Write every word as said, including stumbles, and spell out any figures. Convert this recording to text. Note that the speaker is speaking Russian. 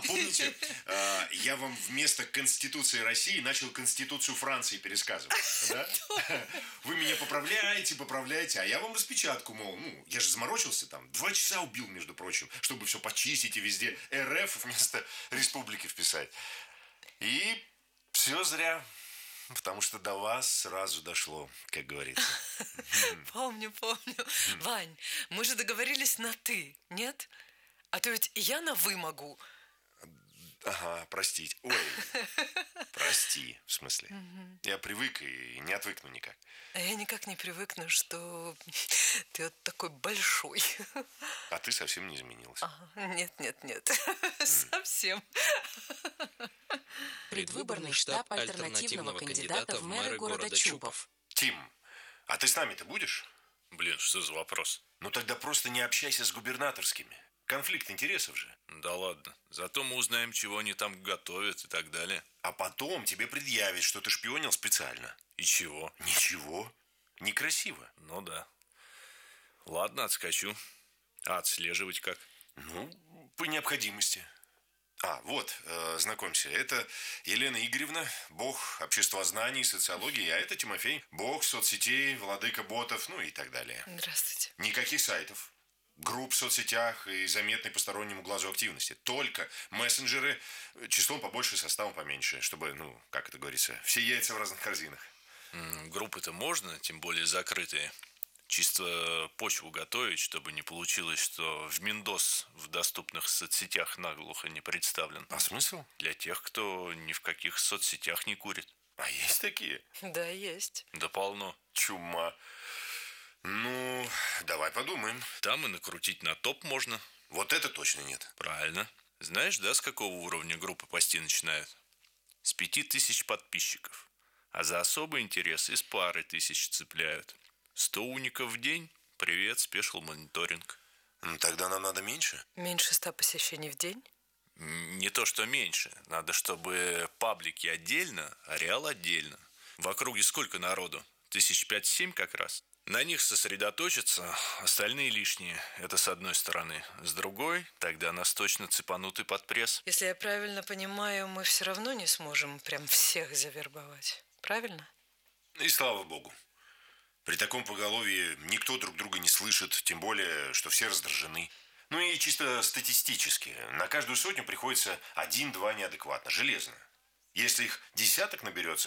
помните, э, я вам вместо Конституции России начал Конституцию Франции пересказывать, да? Вы меня поправляете, поправляете, а я вам распечатку, мол, ну, я же заморочился там, два часа убил, между прочим, чтобы все почистить и везде РФ вместо республики вписать. И все зря, потому что до вас сразу дошло, как говорится. Помню, помню. Вань, мы же договорились на «ты», нет? А то ведь и я на «вы» могу. Ага, простить. Ой, прости, в смысле. Я привык и не отвыкну никак. А я никак не привыкну, что ты вот такой большой. А ты совсем не изменился. Ага. Нет, нет, нет. Совсем. Предвыборный штаб альтернативного кандидата в мэры города Чупов. Тим, а ты с нами-то будешь? Блин, что за вопрос? Ну тогда просто не общайся с губернаторскими. Конфликт интересов же. Да ладно. Зато мы узнаем, чего они там готовят и так далее. А потом тебе предъявят, что ты шпионил специально. И чего? Ничего. Некрасиво. Ну да. Ладно, отскочу. А отслеживать как? Ну, по необходимости. А, вот, э, знакомься, это Елена Игоревна, бог обществознаний, социологии, а это Тимофей, бог соцсетей, владыка ботов, ну и так далее. Здравствуйте. Никаких сайтов, групп в соцсетях и заметной постороннему глазу активности. Только мессенджеры, числом побольше, составом поменьше, чтобы, ну, как это говорится, все яйца в разных корзинах. М, группы-то можно, тем более закрытые. Чисто почву готовить, чтобы не получилось, что в Миндос в доступных соцсетях наглухо не представлен. А смысл? Для тех, кто ни в каких соцсетях не курит. А есть такие? Да, есть. Да полно. Чума. Ну, давай подумаем. Там и накрутить на топ можно. Вот это точно нет. Правильно. Знаешь, да, с какого уровня группы пости начинают? С пяти тысяч подписчиков. А за особый интерес из пары тысяч цепляют. Сто уников в день? Привет, спешл мониторинг. Ну, тогда нам надо меньше. Меньше ста посещений в день? Не то, что меньше. Надо, чтобы паблики отдельно, а реал отдельно. В округе сколько народу? Тысяч пять-семь как раз. На них сосредоточиться, остальные лишние. Это с одной стороны. С другой, тогда нас точно цепанут и под пресс. Если я правильно понимаю, мы все равно не сможем прям всех завербовать. Правильно? И слава богу. При таком поголовье никто друг друга не слышит, тем более, что все раздражены. Ну и чисто статистически, на каждую сотню приходится один-два неадекватно, железно. Если их десяток наберется,